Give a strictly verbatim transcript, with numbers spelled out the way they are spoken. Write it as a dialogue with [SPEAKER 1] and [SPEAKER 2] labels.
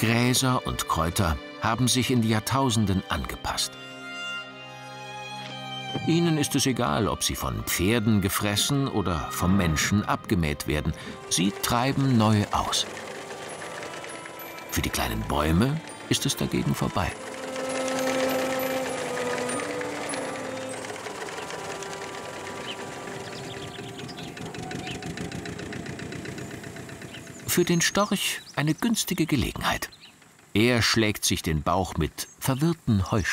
[SPEAKER 1] Gräser und Kräuter haben sich in Jahrtausenden angepasst. Ihnen ist es egal, ob sie von Pferden gefressen oder vom Menschen abgemäht werden. Sie treiben neu aus. Für die kleinen Bäume ist es dagegen vorbei. Für den Storch eine günstige Gelegenheit. Er schlägt sich den Bauch mit verwirrten Heuschrecken.